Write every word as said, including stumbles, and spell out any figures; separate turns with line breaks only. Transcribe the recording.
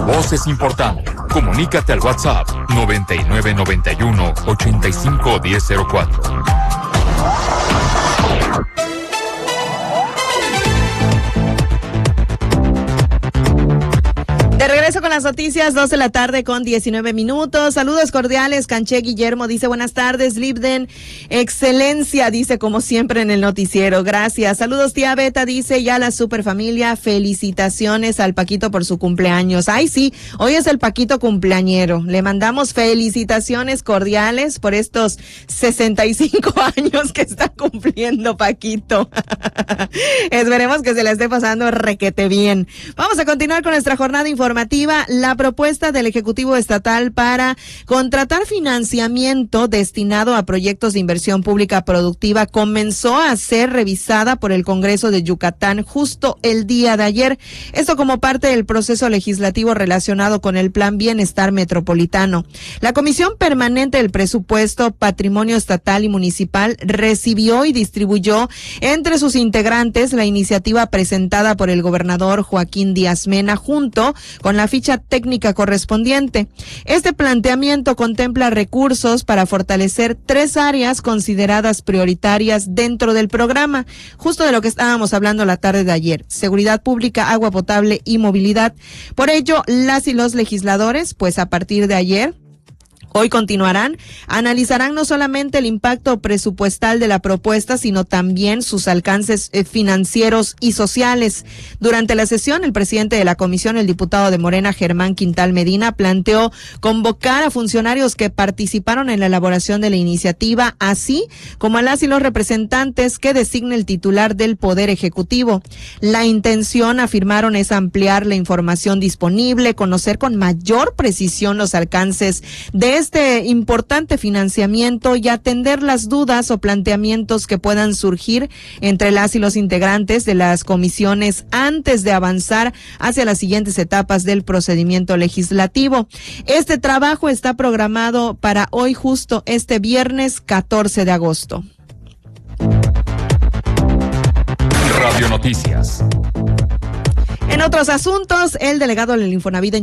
voz es importante. Comunícate al WhatsApp noventa y nueve noventa y uno ochenta y cinco diez cero cuatro.
De regreso con las noticias, dos de la tarde con diecinueve minutos. Saludos cordiales, Canché Guillermo dice buenas tardes, Libden, excelencia, dice como siempre en el noticiero, gracias. Saludos tía Beta, dice ya la superfamilia, felicitaciones al Paquito por su cumpleaños. Ay sí, hoy es el Paquito cumpleañero, le mandamos felicitaciones cordiales por estos sesenta y cinco años que está cumpliendo Paquito. Esperemos que se la esté pasando requete bien. Vamos a continuar con nuestra jornada informativa. La propuesta del Ejecutivo Estatal para contratar financiamiento destinado a proyectos de inversión pública productiva comenzó a ser revisada por el Congreso de Yucatán justo el día de ayer. Esto como parte del proceso legislativo relacionado con el Plan Bienestar Metropolitano. La Comisión Permanente del Presupuesto, Patrimonio Estatal y Municipal recibió y distribuyó entre sus integrantes la iniciativa presentada por el gobernador Joaquín Díaz Mena junto con la ficha técnica correspondiente. Este planteamiento contempla recursos para fortalecer tres áreas consideradas prioritarias dentro del programa, justo de lo que estábamos hablando la tarde de ayer: seguridad pública, agua potable y movilidad. Por ello, las y los legisladores, pues a partir de ayer, hoy continuarán, analizarán no solamente el impacto presupuestal de la propuesta, sino también sus alcances eh, financieros y sociales. Durante la sesión, el presidente de la comisión, el diputado de Morena, Germán Quintal Medina, planteó convocar a funcionarios que participaron en la elaboración de la iniciativa, así como a las y los representantes que designe el titular del Poder Ejecutivo. La intención, afirmaron, es ampliar la información disponible, conocer con mayor precisión los alcances de este importante financiamiento y atender las dudas o planteamientos que puedan surgir entre las y los integrantes de las comisiones antes de avanzar hacia las siguientes etapas del procedimiento legislativo. Este trabajo está programado para hoy, justo este viernes catorce de agosto.
Radio Noticias.
En otros asuntos, el delegado del Infonavit en